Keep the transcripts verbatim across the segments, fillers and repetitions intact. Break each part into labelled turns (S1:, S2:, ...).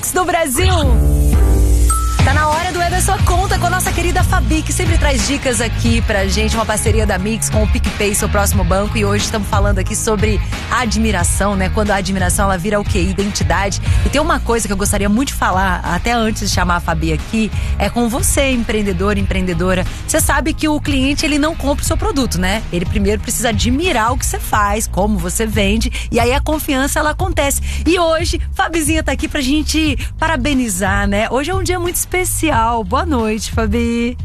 S1: Mix do Brasil. Tá na hora do É da Sua Conta com a nossa querida Fabi, que sempre traz dicas aqui pra gente, uma parceria da Mix com o PicPay, seu próximo banco. E hoje estamos falando aqui sobre admiração, né? Quando a admiração, ela vira o quê? Identidade. E tem uma coisa que eu gostaria muito de falar, até antes de chamar a Fabi aqui, é com você, empreendedor, empreendedora. Você sabe que o cliente, ele não compra o seu produto, né? Ele primeiro precisa admirar o que você faz, como você vende, e aí a confiança, ela acontece. E hoje, Fabizinha tá aqui pra gente parabenizar, né? Hoje é um dia muito especial. Especial. Boa noite, Fabi.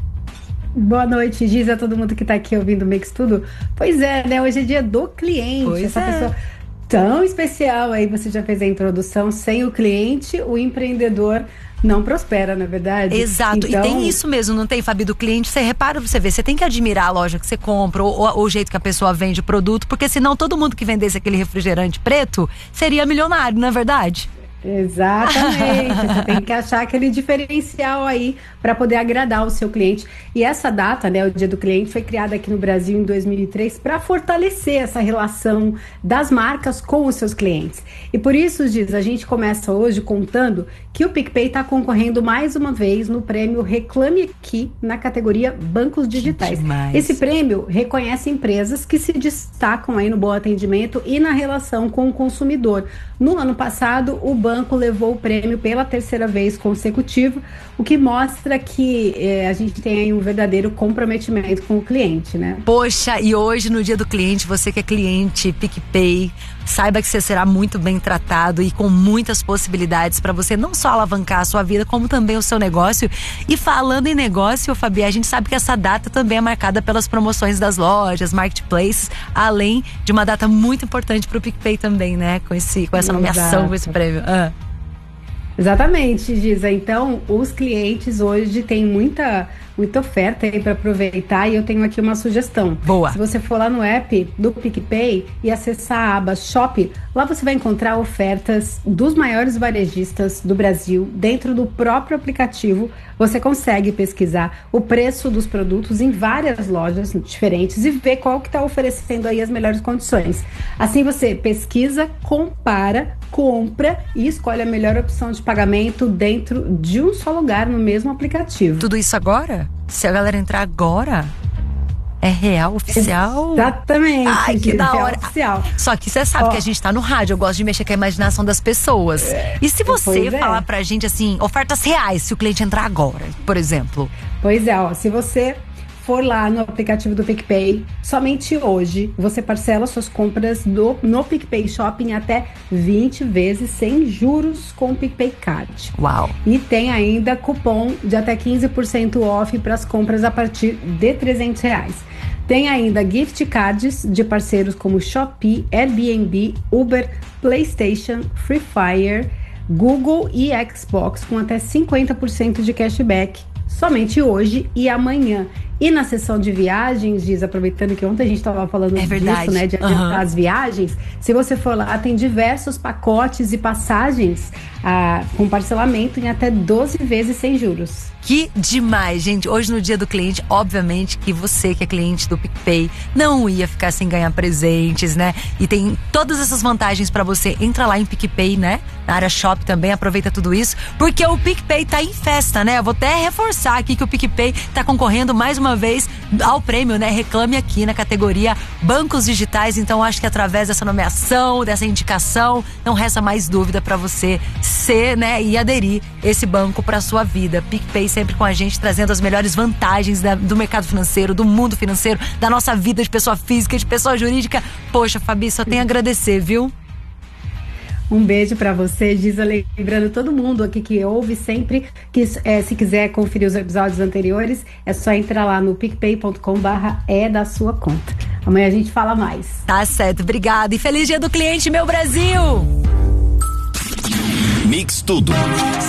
S2: Boa noite, Giz, a todo mundo que tá aqui ouvindo o Mix Tudo. Pois é, né? Hoje é dia do cliente.
S1: Pois
S2: Essa
S1: é.
S2: pessoa tão especial aí, você já fez a introdução. Sem o cliente, o empreendedor não prospera, na verdade.
S1: Exato, então... e tem isso mesmo, não tem, Fabi, do cliente. Você repara, você vê, você tem que admirar a loja que você compra, ou, ou o jeito que a pessoa vende o produto, porque senão todo mundo que vendesse aquele refrigerante preto seria milionário, não é verdade?
S2: Exatamente, você tem que achar aquele diferencial aí para poder agradar o seu cliente. E essa data, né, o Dia do Cliente, foi criada aqui no Brasil em dois mil e três para fortalecer essa relação das marcas com os seus clientes. E por isso, Giz, a gente começa hoje contando que o PicPay está concorrendo mais uma vez no prêmio Reclame Aqui na categoria Bancos Digitais. Esse prêmio reconhece empresas que se destacam aí no bom atendimento e na relação com o consumidor. No ano passado, o banco levou o prêmio pela terceira vez consecutiva, o que mostra que é, a gente tem aí um verdadeiro comprometimento com o cliente, né?
S1: Poxa, e hoje no Dia do Cliente, você que é cliente PicPay, saiba que você será muito bem tratado e com muitas possibilidades para você não só alavancar a sua vida, como também o seu negócio. E falando em negócio, Fabi, a gente sabe que essa data também é marcada pelas promoções das lojas, marketplaces, além de uma data muito importante para o PicPay também, né? Com, esse, com essa nomeação,
S2: Exato.
S1: com esse prêmio. Ah.
S2: Exatamente, Giza. Então, os clientes hoje têm muita, muita oferta aí para aproveitar, e eu tenho aqui uma sugestão.
S1: Boa.
S2: Se você for lá no app do PicPay e acessar a aba Shop, lá você vai encontrar ofertas dos maiores varejistas do Brasil. Dentro do próprio aplicativo, você consegue pesquisar o preço dos produtos em várias lojas diferentes e ver qual que está oferecendo aí as melhores condições. Assim você pesquisa, compara, compra e escolhe a melhor opção de pagamento dentro de um só lugar no mesmo aplicativo.
S1: Tudo isso agora? Se a galera entrar agora, é real, oficial?
S2: Exatamente.
S1: Ai, que da hora.
S2: Oficial.
S1: Só que você sabe, ó, que a gente tá no rádio, eu gosto de mexer com a imaginação das pessoas. É, e se você falar é. pra gente, assim, ofertas reais, se o cliente entrar agora, por exemplo?
S2: Pois é, ó, se você for lá no aplicativo do PicPay, somente hoje você parcela suas compras do, no PicPay Shopping até vinte vezes sem juros com o PicPay Card.
S1: Uau! E
S2: tem ainda cupom de até quinze por cento off para as compras a partir de trezentos reais. Tem ainda gift cards de parceiros como Shopee, Airbnb, Uber, PlayStation, Free Fire, Google e Xbox com até cinquenta por cento de cashback. Somente hoje e amanhã. E na sessão de viagens, Giz, aproveitando que ontem a gente estava falando
S1: é
S2: disso, né, de adiantar uhum. as viagens, se você for lá, tem diversos pacotes e passagens ah, com parcelamento em até doze vezes sem juros.
S1: Que demais, gente. Hoje no Dia do Cliente, obviamente que você que é cliente do PicPay não ia ficar sem ganhar presentes, né? E tem todas essas vantagens pra você. Entra lá em PicPay, né? Na área Shop também, aproveita tudo isso, porque o PicPay tá em festa, né? Eu vou até reforçar aqui que o PicPay tá concorrendo mais uma vez ao prêmio, né? Reclame Aqui na categoria Bancos Digitais. Então acho que através dessa nomeação, dessa indicação, não resta mais dúvida pra você ser, né, e aderir esse banco pra sua vida. PicPay sempre com a gente, trazendo as melhores vantagens da, do mercado financeiro, do mundo financeiro, da nossa vida de pessoa física, de pessoa jurídica. Poxa, Fabi, só tenho a agradecer, viu?
S2: Um beijo pra você, Giza. Lembrando todo mundo aqui que ouve sempre, que é, se quiser conferir os episódios anteriores, é só entrar lá no picpay ponto com barra é da sua conta. Amanhã a gente fala mais.
S1: Tá certo, obrigada. E feliz Dia do Cliente, meu Brasil!
S3: Mix Tudo.